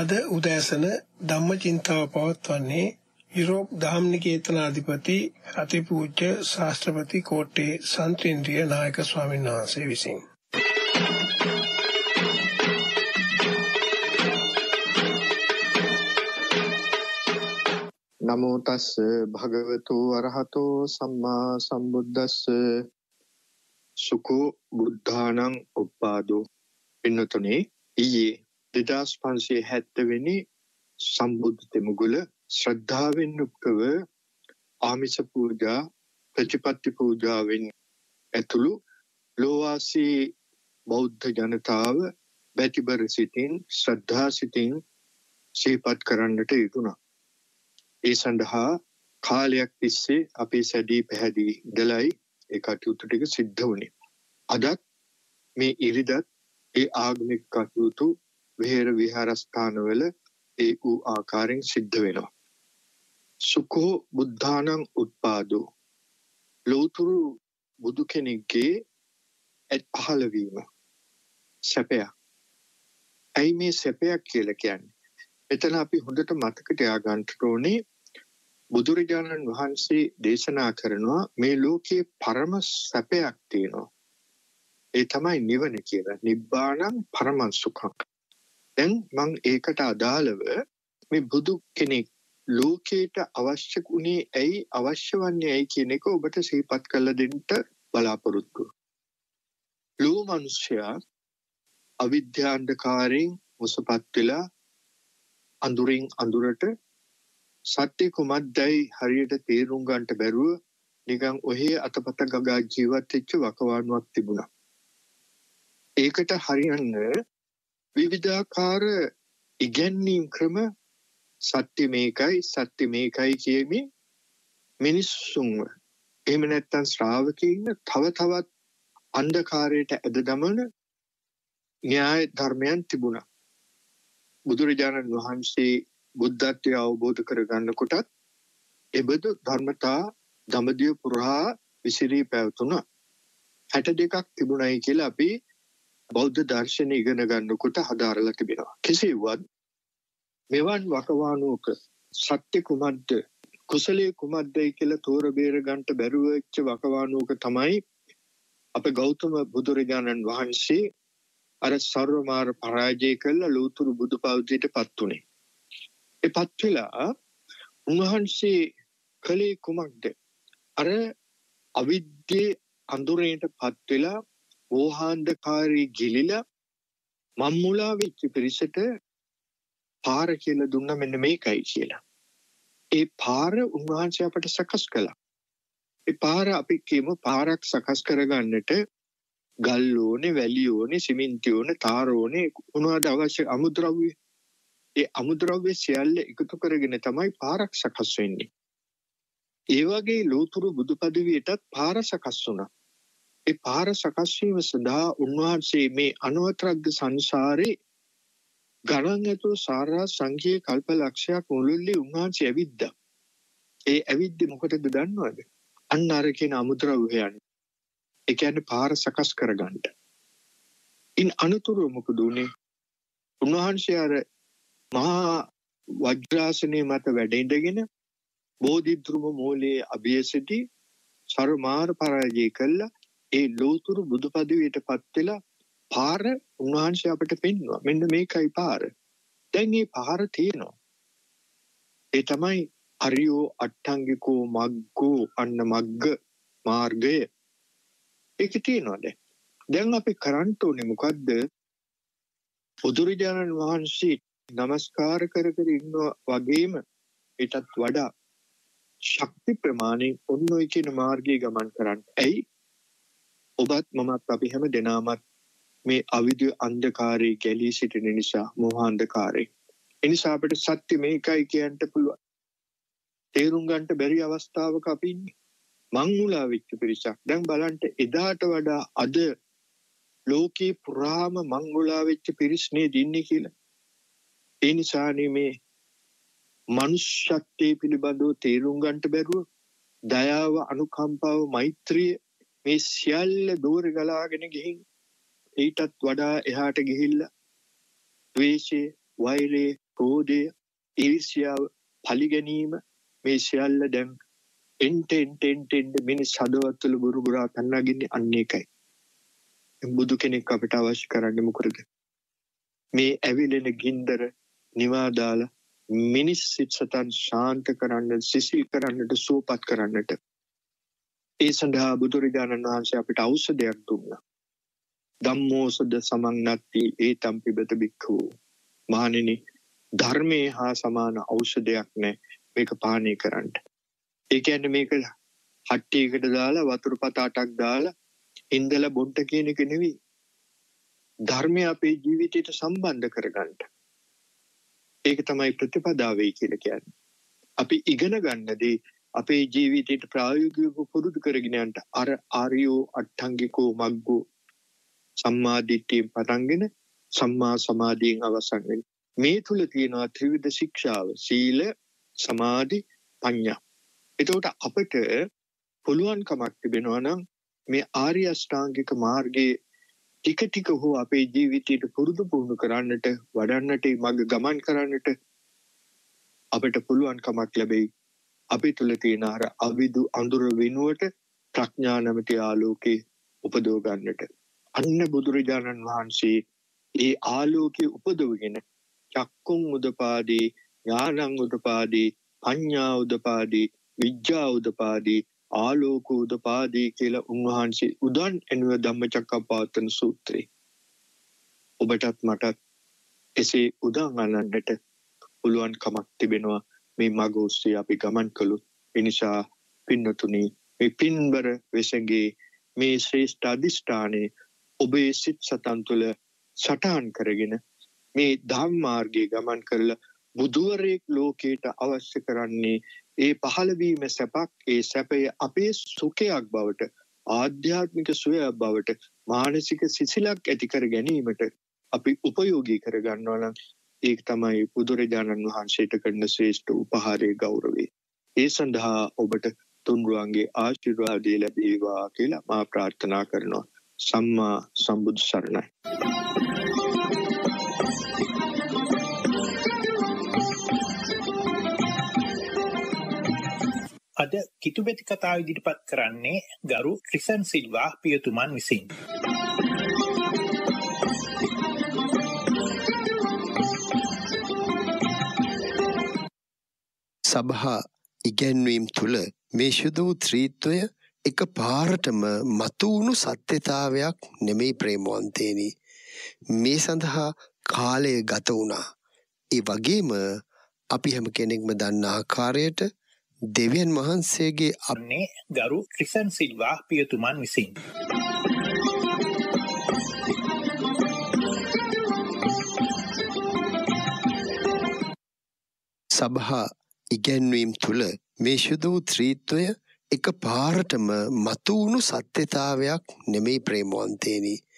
අද උදෑසන ධම්මචින්තාව පවත්වන්නේ යුරෝප් ධම්මනිකේතනාධිපති අතිපූජ්‍ය ශාස්ත්‍රපති කෝට්ටේ සන්තේන්ද්‍රිය නායක ස්වාමීන් වහන්සේ විසින්. නමෝ තස්ස භගවතු අරහතෝ සම්මා සම්බුද්දස්ස සුඛෝ බුද්ධානං උප්පාදෝ. පින්නතුනේ ඊයේ 2570 වෙනි සම්බුද්ධ තෙමුගුල ශ්‍රද්ධාවෙන් යුක්තව ආමිෂ පූජා ප්‍රතිපත්ති පූජාවෙන් ඇතුළු ලෝවාසී බෞද්ධ ජනතාව බැතිබර සිටින් ශ්‍රද්ධා සිටින් සිහිපත් කරන්නට යෙදුණා. ඒ සඳහා කාලයක් තිස්සේ අපේ සැදී පැහැදී ඉඳලයි ඒ කටයුතු ටික සිද්ධ වුණේ. අදත් මේ ඉරිදත් ඒ ආගමික කටයුතු විහෙර විහාරස්ථානවල ඒ වූ ආකාරයෙන් සිද්ධ වෙනවා. සුඛෝ බුද්ධානං උත්පාදෝ. ලෝතුරු බුදු කෙනෙක්ගේ පහළ වීම සැපයක්. ඇයි මේ සැපයක් කියලා කියන්නේ? එතන අපි හොඳට මතක තියාගන්න ඕනේ බුදුරජාණන් වහන්සේ දේශනා කරනවා මේ ලෝකයේ පරම සැපයක් තියෙනවා. ඒ තමයි නිවන කියලා. නිබ්බාණං පරමං සුඛං. දැන් මම ඒකට අදාළව මේ බුදු කෙනෙක් ලෝකයට අවශ්‍ය වුණේ ඇයි, අවශ්‍ය වන්නේ ඇයි කියන එක ඔබට සිහිපත් කරලා දෙන්න බලාපොරොත්තු. ලෝ මිනිසයා අවිද්‍යාන්ධකාරයෙන් මුසපත් වෙලා අඳුරින් අඳුරට සත්‍ය කුමක්දයි හරියට තේරුම් ගන්නට බැරුව නිකන් ඔහේ අතපත ගගා ජීවත් වෙච්ච වකවානුවක් තිබුණා. ඒකට හරියන්න විවිධාකාර ඉගැන්වීම් ක්‍රම සත්‍ය මේකයි කියමින් මිනිස්සුන්ව එහෙම නැත්නම් ශ්‍රාවකීන් තව තවත් අන්ධකාරයට ඇද දමන න්‍යාය ධර්මයන් තිබුණා. බුදුරජාණන් වහන්සේ බුද්ධත්වය අවබෝධ කරගන්නකොටත් එබඳු ධර්මතා දඹදිව පුරා විසිරී පැවතුණා. 62ක් තිබුණයි කියලා අපි බෞද්ධ දර්ශනය ඉගෙන ගන්නකොට හදාරලා තිබෙනවා. කෙසේවත් මෙවන් වකවානුවක සත්‍ය කුමක්ද කුසලයේ කුමක්දයි කියලා තෝර බේර ගන්නට බැරුව වෙච්ච වකවානුවක තමයි අපේ ගෞතම බුදුරජාණන් වහන්සේ අර සර්වමාර පරාජය කළ ලෝතුරු බුදු පෞද්ගලයටපත් උනේ. එපත් වෙලා උන්වහන්සේ කලේ කුමක්ද? අර අවිද්‍යේ අඳුරේටපත් වෙලා ඕහාන්ධකාරී ගිලිලා මම්මුලා වෙච්ච පිරිසට පාර කියලා දුන්න මෙන්න මේකයි කියලා. ඒ පාර උන්වහන්සේ අපට සකස් කළා. ඒ පාර අපි කියමු පාරක් සකස් කරගන්නට ගල් ඕනේ, වැලි ඕනේ, සිමෙන්ති ඕනේ, තාර ඕනේ, මොනවාද අවශ්‍ය අමුද්‍රව්‍ය. ඒ අමුද්‍රව්‍ය සියල්ල එකතු කරගෙන තමයි පාරක් සකස් වෙන්නේ. ඒ වගේ ලෝතුරු බුදු පදවියටත් පාර සකස් වුණා. ඒ පාර සකස් වීම සඳහා උන්වහන්සේ මේ අනවතරග්ග සංසාරේ ගණන් ඇතුළු සාරා සංඛ්‍යේ කල්ප ලක්ෂයක් මුළුල්ලේ උන්වහන්සේ ඇවිද්දා. ඒ ඇවිද්දේ මොකටද දන්නවද? අන්න අර කියන අමුද්‍රව්‍යයන්. ඒ කියන්නේ පාර සකස් කරගන්න. ඉන් අනුතුරු මොකද උනේ? උන්වහන්සේ අර මහා වජ්‍රාසනයේ මත වැඩ ඉඳගෙන බෝධිධ්‍රුව මූලයේ අභියසදී සර්වමාර පරාජය කළා. ඒ ලෝතුරු බුදු පදවියටපත් වෙලා පාර උන්වහන්සේ අපට පෙන්වුවා. මෙන්න මේකයි පාර. දැන් මේ පාර තියෙනවා. ඒ තමයි අරියෝ අට්ඨංගිකෝ මග්ගෝ අන්න මග්ග මාර්ගය. ඒක තියෙනවා දැන්. දැන් අපි කරන්න ඕනේ මොකද්ද? බුදුරජාණන් වහන්සේ නමස්කාර කර කර ඉන්නවා වගේම ඊටත් වඩා ශක්ති ප්‍රමාණයෙන් ඔන්න ඔය කියන මාර්ගයේ ගමන් කරන්න. ඇයි? ඔබත් මමත් අපි හැම දෙනාමත් මේ අවිද්‍ය අන්ධකාරයේ ගැලී සිටින නිසා, මෝහ අන්ධකාරයේ. ඒ නිසා අපිට සත්‍ය මේකයි කියන්න පුළුවන්. තේරුම් ගන්නට බැරි අවස්ථාවක අපි ඉන්නේ. මංගුලා වෙච්ච පිරිසක්. දැන් බලන්න එදාට වඩා අද ලෝකේ පුරාම මංගුලා වෙච්ච පිරිස් නේද ඉන්නේ කියලා. ඒ නිසා මේ මනුෂ්‍යත්වයේ පිළිබඳව තේරුම් ගන්නට බැරුව දයාව, අනුකම්පාව, මෛත්‍රිය මේ සියල්ල දෝර ගලාගෙන ගිහින් ඊටත් වඩා එහාට ගිහිල්ලා ද්වේෂය, වෛරය, ක්‍රෝධය, ඊර්ෂ්‍යාව, පලිගැනීම මේ සියල්ල දැන් එන්ට මිනිස් හදවත් තුළ බුරුබුරා පන්නගින්නේ අන්න ඒකයි. බුදු කෙනෙක් අපිට අවශ්‍ය කරන්නේ මොකද? මේ ඇවිලෙන ගින්දර නිවා දාලා මිනිස් සිත් සතන් ශාන්ත කරන්න, සිසිල් කරන්නට, සුවපත් කරන්නට. ඒ සඳහා බුදුරජාණන් වහන්සේ අපිට ඖෂධයක් දුන්නා. ධම්මෝසද සමන්නත්ති ඒතම් පිබත බික්ඛු. මහණෙනි, ධර්මයේ හා සමාන ඖෂධයක් නැහැ මේක පානය කරන්න. ඒ කියන්නේ මේක හට්ටියකට දාලා වතුර පත 8ක් දාලා ඉඳලා බොන්න කියන එක නෙවෙයි. ධර්මය අපේ ජීවිතයට සම්බන්ධ කරගන්න. ඒක තමයි ප්‍රතිපදාවයි කියලා කියන්නේ. අපි ඉගෙන ගන්නදී අපේ ජීවිතයට ප්‍රායෝගිකව පුරුදු කරගෙන යන්න අර ආර්යෝ අට්ඨංගිකෝ මග්ගෝ සම්මා දිට්ඨියෙන් පටන්ගෙන සම්මා සමාධියෙන් අවසන් වෙන. මේ තුල තියෙනවා ත්‍රිවිධ ශික්ෂාව: සීල, සමාධි, ප්‍රඥා. එතකොට අපිට පුළුවන්කමක් තිබෙනවා නම් මේ ආර්ය අෂ්ටාංගික මාර්ගයේ ටික ටික හෝ අපේ ජීවිතයට පුරුදු පුහුණු කරන්නට, වඩන්නට, මඟ ගමන් කරන්නට අපිට පුළුවන්කමක් ලැබෙයි. අපි තුල තියෙන අර අවිදු අඳුර වෙනුවට ප්‍රඥා නැමැති ආලෝකේ උපදව ගන්නට. අන්න බුදුරජාණන් වහන්සේ ඒ ආලෝකේ උපදවගෙන චක්කුම් උදපාදී, ඥානං උදපාදී, පඤ්ඤා උදපාදී, විඥා උදපාදී, ආලෝක උදපාදී කියලා උන්වහන්සේ උදන් එනුව ධම්මචක්කප්පවත්තන සූත්‍රේ. ඔබටත් මටත් එසේ උදන් අනන්නට පුළුවන් කමක් තිබෙනවා මේ මඟ ඔස්සේ අපි ගමන් කළොත්. ඒ නිසා පින්නතුනි, මේ පින්බර වෙසගේ මේ ශ්‍රේෂ්ඨ අධිෂ්ඨානයේ ඔබේ සිත් සතන් තුළ සටහන් කරගෙන මේ ධම්ම මාර්ගයේ ගමන් කරලා බුදුවරයෙක් ලෝකයට අවශ්‍ය කරන්නේ ඒ පහළ වීම සැපක්. ඒ සැපය අපේ සුඛයක් බවට, ආධ්‍යාත්මික සුවයක් බවට, මානසික සිසිලක් ඇති කර ගැනීමට අපි උපයෝගී කර ගන්නවා නම් ඒක තමයි බුදුරජාණන් වහන්සේට කරන ශ්‍රේෂ්ඨ උපහාරයේ ගෞරවය. ඒ සඳහා ඔබට තුන්රුවන්ගේ ආශිර්වාදය ලැබේවා කියලා මා ප්‍රාර්ථනා කරනවා. සම්මා සම්බුදු සරණයි. අද කිතුබෙති කතාව ඉදිරිපත් කරන්නේ ගරු ක්‍රිසන් සිල්වා පියතුමන් විසින්. සභා ඉගැන්වීම් තුළ මේ ශුද්ධ වූ ත්‍රිත්වය එක පාරටම මතුවුණු සත්‍යතාවයක් නෙමෙයි ප්‍රේමවන්තේනි. මේ සඳහා කාලය ගත වුණා. ඒ වගේම අපි හැම කෙනෙක්ම දන්න ආකාරයට දෙවියන් වහන්සේගේ අන්නේ ගරු ක්‍රිසන් සිල්වා පියතුමන් විසින්. සභා ඉගැන්වීම් තුළ මේ ශුද්ධ වූ ත්‍රිත්වය එක පාරටම මතුවුණු සත්‍යතාවයක් නෙමෙයි ප්‍රේමවන්තේනි.